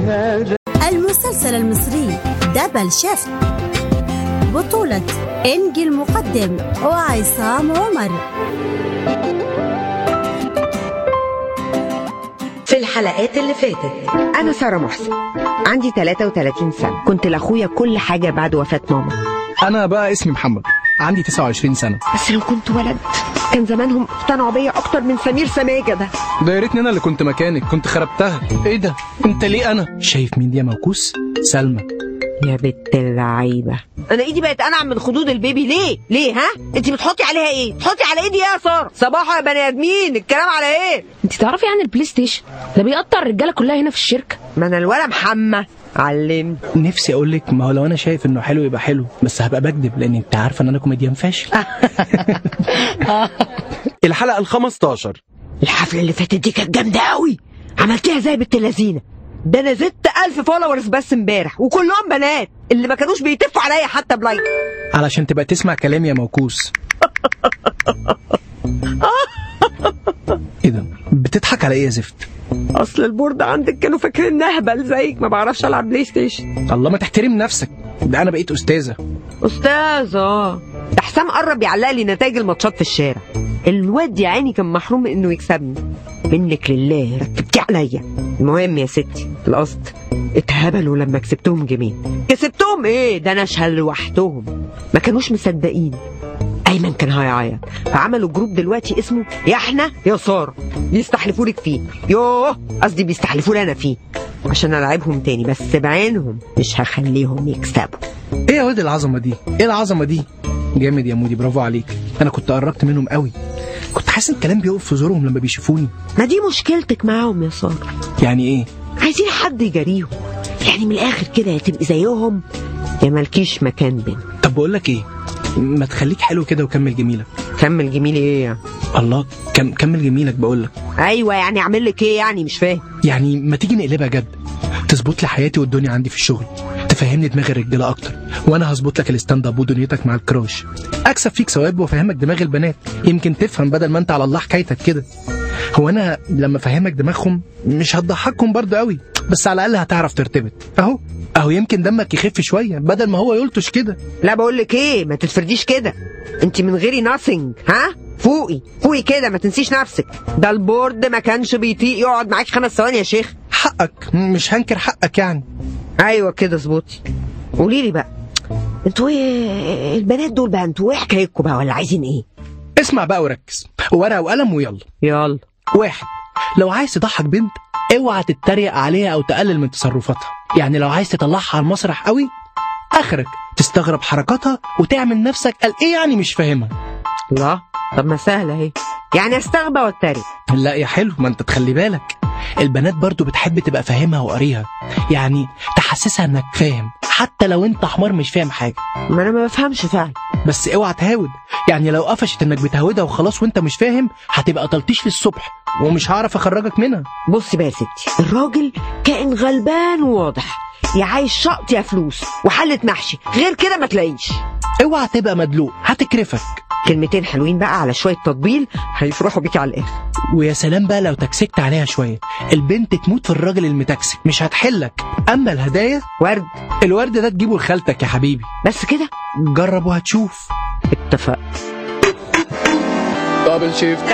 المسلسل المصري دبل شيفت، بطولة إنجي المقدم وعصام عمر. في الحلقات اللي فاتت، أنا سارة محسن، عندي 33 سنة، كنت لأخويا كل حاجة بعد وفاة ماما. أنا بقى اسمي محمد، عندي 29 سنة. بس لو كنت ولد كان زمانهم اقتنعوا بيا أكتر من سمير سماجة ده. ده يا ريتني أنا اللي كنت مكانك، كنت خربتها. إيه ده؟ أنت ليه أنا؟ شايف مين دي يا موكوس؟ سلمى. يا بنت اللعيبة، أنا إيدي بقت أنعم من خدود البيبي. ليه ها؟ أنت بتحطي عليها إيه؟ بتحطي على إيدي يا سارة؟ صباحا يا بني آدمين، الكلام على إيه؟ أنت تعرفي عن البلاي ستيشن؟ ده بيقطع الرجالة كلها هنا في الشركة. ما أنا الولا محمد علم. نفسي اقول لك ما هو لو انا شايف انه حلو يبقى حلو، بس هبقى بكذب لان انت عارفه ان انا كوميديان فاشل. الحلقه ال15. الحفله اللي فاتت دي كانت جامده قوي، عملتيها زي بنت اللذينه. ده انا زدت 1000 فولورز بس امبارح، وكلهم بنات اللي ما كانوش بيتفوا عليا حتى بلايك. علشان تبقى تسمع كلامي يا موكوس. ايه ده؟ بتضحك على ايه يا زفت؟ اصل البورد عندك كانوا فاكرين اهبل زيك، ما بعرفش العب بلاي ستيشن. الله، ما تحترم نفسك، ده انا بقيت استاذه. استاذه؟ ده حسام قرب يعلق لي نتائج الماتشات في الشارع. الواد يا عيني كان محروم انه يكسبني. منك لله ركبتي عليا. المهم يا ستي، القصد اتهبلوا لما كسبتهم جيمين. كسبتهم ايه؟ ده انا اشهد لوحدهم، ما كانوش مصدقين. ايمن كان هيعيط، فعملوا جروب دلوقتي اسمه يا احنا يا ساره، بيستحلفوا لك فيه. يوه، قصدي بيستحلفوا لي انا فيه عشان العبهم تاني، بس بعينهم مش هخليهم يكسبوا. ايه يا واد العظمه دي؟ ايه العظمه دي؟ جامد يا مودي، برافو عليك. انا كنت قربت منهم قوي، كنت حاسس الكلام بيقف في زورهم لما بيشوفوني. ما دي مشكلتك معاهم يا ساره. يعني ايه؟ عايزين حد يجاريهم، يعني من الاخر كده يا تبقي زيهم يا مالكيش مكان بين. طب بقول لك ايه، ما تخليك حلو كده وكمل جميلك. كمل جميلي ايه يعني؟ الله، كمل جميلك بقول لك. ايوه يعني اعمل لك ايه يعني؟ مش فاهم. يعني ما تيجي نقلبها جد، تظبط لي حياتي والدنيا عندي في الشغل، تفهمني دماغ الرجاله اكتر، وانا هظبط لك الستاند اب ودنيتك مع الكراش. اكسب فيك ثواب وافهمك دماغ البنات، يمكن تفهم بدل ما انت على الله حكايتك كده. هو انا لما افهمك دماغهم مش هتضحكهم برضه قوي، بس على الاقل هتعرف ترتبط. اهو يمكن دمك يخف شويه بدل ما هو يلطش كده. لا بقول لك ايه، ما تتفرديش كده، انت من غيري ناثينج. ها، فوقي كده، ما تنسيش نفسك. ده البورد ما كانش بيطيق يقعد معاك 5 ثواني يا شيخ. حقك، مش هنكر حقك يعني. ايوه كده ظبطي. قولي لي بقى، انتوا ايه البنات دول بقى؟ انتوا ايه حكايتكم بقى، ولا عايزين ايه؟ اسمع بقى وركز، ورقه وقلم ويلا. 1. لو عايز تضحك بنت اوعى تتريق عليها او تقلل من تصرفاتها. يعني لو عايز تطلعها على المسرح قوي، اخرك تستغرب حركاتها وتعمل نفسك قال ايه يعني مش فاهمها. لا طب ما سهله اهي، يعني استغبى واتريق؟ لا يا حلو، ما انت تخلي بالك، البنات برضو بتحب تبقى فاهمها وقاريها، يعني تحسسها انك فاهم حتى لو انت حمار مش فاهم حاجه. ما انا ما بفهمش فعلا. بس اوعى تهاود، يعني لو قفشت انك بتهودها وخلاص وانت مش فاهم هتبقى تلطيش للصبح ومش هعرف اخرجك منها. بصي بقى يا ستي، الراجل كائن غلبان وواضح، يا عايش شقط يا فلوس وحلة محشي، غير كده ما تلاقيش. اوعى تبقى مدلوق، هتكرفك. كلمتين حلوين بقى على شويه تطبيل هيفرحوا بيكي على الاخر. ويا سلام بقى لو تكسكت عليها شويه، البنت تموت في الراجل المتكسك، مش هتحلك. اما الهدايا ورد، الورد ده تجيبه لخالتك يا حبيبي. بس كده؟ جرب وهتشوف. اتفق. دبل شيفت.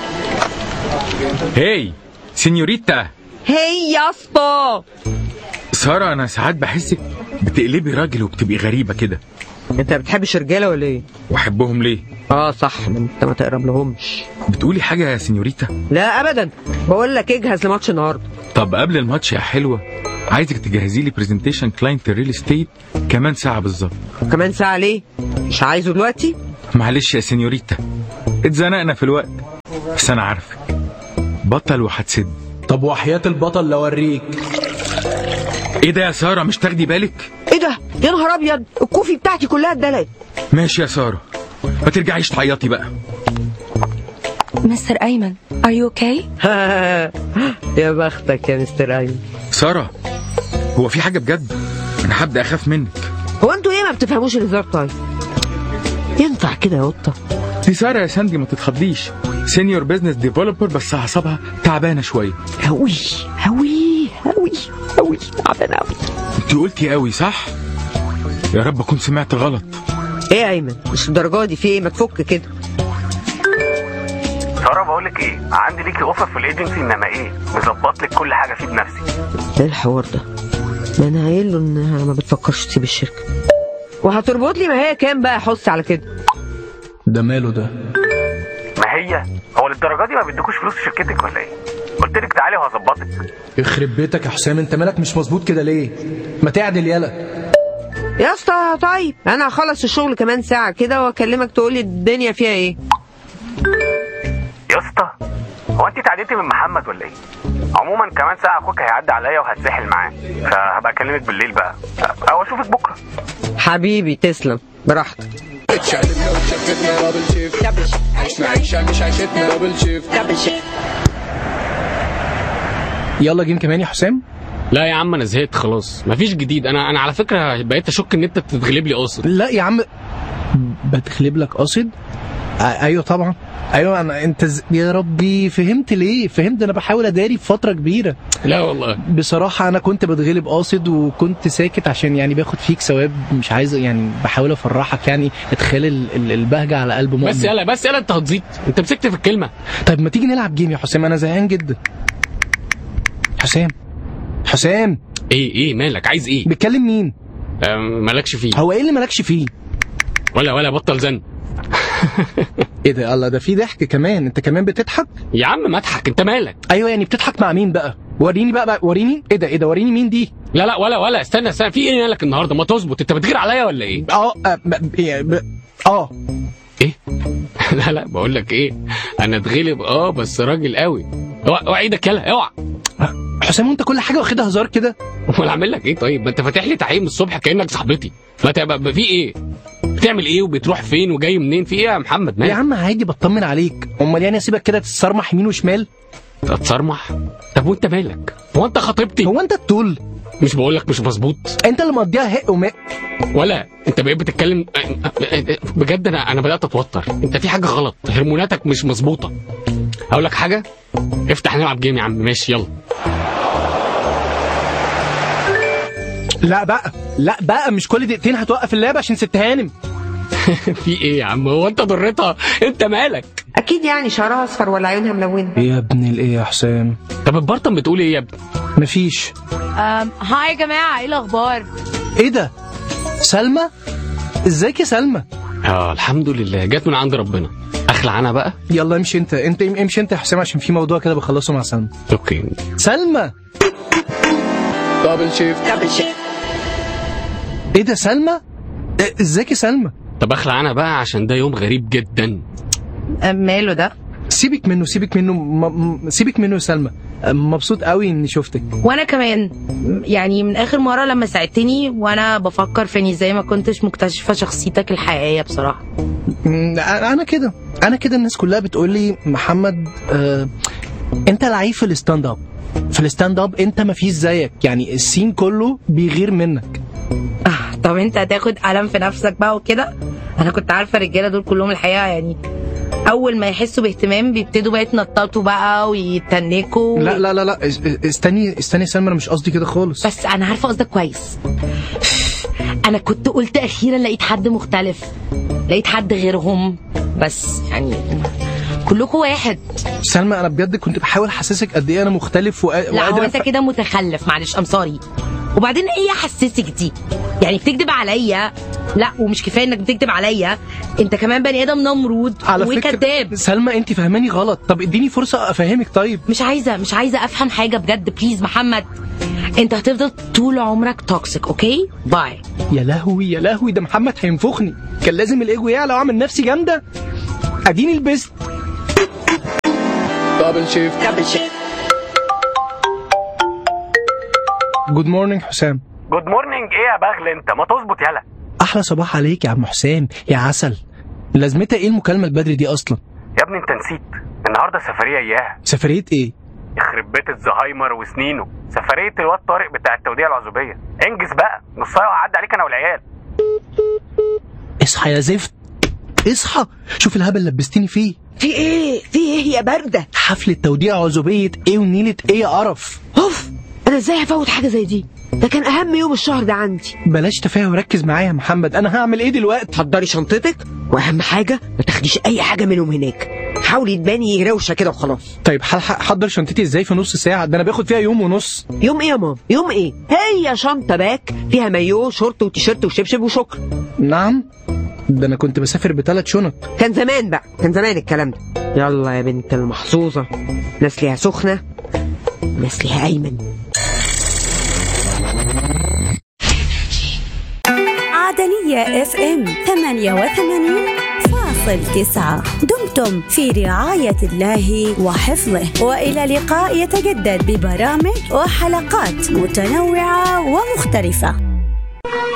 هاي سينيوريتا. هي يا اسطى ساره، انا ساعات بحسك بتقلبي راجل وبتبقي غريبه كده. انت بتحبش رجاله ولا ايه؟ واحبهم ليه؟ صح، انت ما تقرب لهمش. بتقولي حاجه يا سينيوريتا؟ لا ابدا، بقول لك اجهز لماتش النهارده. طب قبل الماتش يا حلوه، عايزك تجهزي لي برزنتيشن كلاينت الريل استيت كمان ساعه بالظبط. كمان ساعه ليه؟ مش عايزه دلوقتي؟ معلش يا سينيوريتا، اتزنقنا في الوقت، بس انا عارفك بطل وهتسد. طب وحياة البطل لو اوريك. ايه ده يا ساره، مش تاخدي بالك؟ ايه ده يا نهار ابيض، الكوفي بتاعتي كلها اتدلقت. ماشي يا ساره، ما ترجعيش تعيطي بقى. مستر ايمن، are you okay؟ يا بختك يا مستر ايمن. ساره، هو في حاجه بجد؟ انا هبدا اخاف منك. هو انتوا ايه ما بتفهموش الهزار؟ طيب ينفع كده يا قطه؟ دي ساره يا ساندي، ما تتخضيش، سينيور بيزنس ديفلوبر، بس اعصابها تعبانه شويه. هوي قوي تعبانه قوي. انت قلتي قوي صح؟ يا رب اكون سمعت غلط. ايه يا ايمن مش الدرجه دي، في ايه؟ ما تفك كده. ساره بقول لك ايه، عندي ليكي اوفر في الايجنسي، انما ايه مظبط لك كل حاجه فيه بنفسي. ايه الحوار ده؟ ما انا قايل له انها ما بتفكرش تسيب الشركه. وهتربط لي ما هي كام بقى؟ حص على كده. ده ماله ده؟ ما هي هو للدرجه دي ما بيدوكوش فلوس في شركتك ولا ايه؟ قلت لك تعالي وهظبطك. يخرب بيتك يا حسام، انت مالك مش مظبوط كده ليه؟ ما تعدل يالا يا اسطى. طيب انا هخلص الشغل كمان ساعه كده واكلمك تقولي الدنيا فيها ايه. يا اسطى هو انت اتعديتي من محمد ولا ايه؟ عموما كمان ساعه اخوك هيعدي عليا وهتسحل معاه، فهبقى اكلمك بالليل بقى او اشوفك بكره. حبيبي تسلم براحتك. يلا جيم كمان يا حسام. لا يا عم انا زهقت خلاص، مفيش جديد. انا على فكره بقيت اشك ان انت بتتغلب لي قاصد. لا يا عم بتغلب لك قاصد. ايوه طبعا ايوه. انت يا ربي فهمت ليه؟ فهمت انا بحاول اداري بفتره كبيره. لا والله بصراحه انا كنت بتغلب قاصد وكنت ساكت عشان يعني باخد فيك ثواب، مش عايز يعني بحاول افرحك يعني ادخال البهجه على قلب مؤمن. بس يلا انت هتزيد، انت مسكت في الكلمه. طيب ما تيجي نلعب جيم يا حسام، انا زهقان جدا. حسام ايه مالك؟ عايز ايه؟ بتكلم مين؟ مالكش فيه. هو ايه اللي مالكش فيه؟ ولا بطل زن. ايه ده؟ الله ده في ضحك كمان، انت كمان بتضحك؟ يا عم ما اضحك، انت مالك؟ ايوه يعني بتضحك مع مين بقى؟ وريني بقى وريني. ايه ده وريني مين دي؟ لا ولا استنى في ايه مالك النهارده؟ ما تظبط، انت بتغير عليا ولا ايه؟ ايه لا بقول لك ايه، انا اتغلب بس راجل قوي. اوعى ايدك يلا اوعى. حسام انت كل حاجه واخدها هزار كده؟ امال اعمل لك ايه؟ طيب ما انت فاتح لي تعيين من الصبح كانك صاحبتي. ما تبقى في ايه؟ بتعمل ايه وبتروح فين وجاي منين؟ في ايه يا محمد؟ مالك؟ يا عم عادي بطمن عليك. امال يعني اسيبك كده تتصرمح يمين وشمال؟ تتصرمح؟ طب وانت مالك؟ هو انت خطيبتي؟ هو انت الطول؟ مش بقول لك مش مظبوط؟ انت اللي مقضيها هق وماء. ولا انت بقيت بتتكلم بجد؟ انا بدات اتوتر. انت في حاجه غلط، هرموناتك مش مظبوطه. هقول لك حاجه، افتح نلعب جيم يا عم. ماشي يلا. لا بقى مش كل دقيقتين هتوقف اللعبه عشان ست هانم. في ايه يا عم؟ هو انت ضرتها؟ انت مالك؟ اكيد يعني شعرها اصفر ولا عيونها ملونه. يا ابن الايه يا حسام؟ طب البرطم بتقول ايه يا ابني؟ مفيش. هاي يا جماعه، ايه الاخبار؟ ايه ده؟ سلمى؟ ازيك يا سلمى؟ الحمد لله، جت من عند ربنا. اخلع انا بقى. يلا امشي انت امشي انت يا حسام، عشان في موضوع كده بخلصه مع سلمى. اوكي. سلمى دبل شيفت. ايه ده سلمى؟ ازيك يا سلمى؟ طب اخلع انا بقى عشان ده يوم غريب جدا. ماله ده؟ سيبك منه سيبك منه يا سلمى. مبسوط قوي اني شفتك. وانا كمان يعني من اخر مره لما ساعدتني وانا بفكر في اني زي ما كنتش مكتشفه شخصيتك الحقيقيه بصراحه. انا كده الناس كلها بتقول لي محمد انت لعيب في الستاند اب انت ما فيش زيك، يعني السين كله بيغير منك. طب انت هتاخد قلم في نفسك بقى وكده؟ انا كنت عارفه الرجاله دول كلهم الحقيقه يعني اول ما يحسوا باهتمام بيبتدوا بقى يتنططوا بقى ويتنكوا. لا استني يا سلمى، انا مش قصدي كده خالص. بس انا عارفه قصدك كويس. انا كنت قلت اخيرا لقيت حد مختلف، لقيت حد غيرهم، بس يعني كلكم واحد. سلمى انا بجد كنت بحاول احسسك قد ايه انا مختلف لا هو انت كده متخلف، معلش سوري. وبعدين ايه احسسك دي؟ يعني بتكذب عليا؟ لا ومش كفايه انك بتكذب عليا، انت كمان بني ادم نمرود وكذاب. سلمى انت فهماني غلط، طب اديني فرصه افهمك. طيب مش عايزه افهم حاجه بجد بليز محمد. انت هتفضل طول عمرك توكسيك. اوكي باي. يا لهوي ده محمد هينفخني. كان لازم الايجو يعلى واعمل نفسي جامده. اديني لبست دبل شيفت. جود مورنينج حسام. جود مورنينج ايه يا بغل؟ انت ما تظبط يلا. احلى صباح عليك يا عم حسام يا عسل. لازمتها ايه المكالمه البدري دي اصلا؟ يا ابني انت نسيت النهارده سفريه اياها. سفريه ايه؟ يخرب بيت الزهايمر وسنينه، سفريه الواد طارق بتاع التوديع العزوبيه. انجز بقى، نص ساعه وهعدي عليك انا والعيال. اصحى يا زفت اصحى، شوف الهبل اللي لبستني فيه. في ايه يا برده؟ حفله توديع عزوبيه ايه ونيله ايه يا قرف. اوف انا انا ازاي هفوت حاجه زي دي؟ ده كان اهم يوم الشهر ده عندي. بلاش تفاهم وركز معايا يا محمد، انا هعمل ايه دلوقتي؟ حضري شنطتك، واهم حاجه ما تاخديش اي حاجه منهم هناك. حاولي تباني روشه كده وخلاص. طيب حضر شنطتي ازاي في نص ساعه؟ ده انا باخد فيها يوم ونص. يوم ايه يا ماما؟ يوم ايه؟ هي شنطه باك فيها مايو شورت وتيشيرت وشبشب وشكرا. نعم، ده انا كنت بسافر ب3 شنط. كان زمان بقى، كان زمان الكلام ده. يلا يا بنت المحظوظه، ناس ليها سخنه ناس ليها ايمن. عدنية FM 88.9. دمتم في رعاية الله وحفظه، وإلى لقاء يتجدد ببرامج وحلقات متنوعة ومختلفة.